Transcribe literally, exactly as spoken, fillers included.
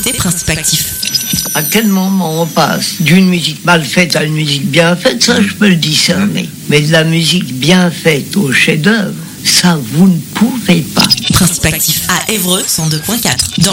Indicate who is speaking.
Speaker 1: écoutez Principe Actif.
Speaker 2: À quel moment on passe d'une musique mal faite à une musique bien faite, ça je peux le discerner. Mais de la musique bien faite au chef-d'œuvre, ça vous ne pouvez pas.
Speaker 1: Principe Actif à Évreux cent deux point quatre.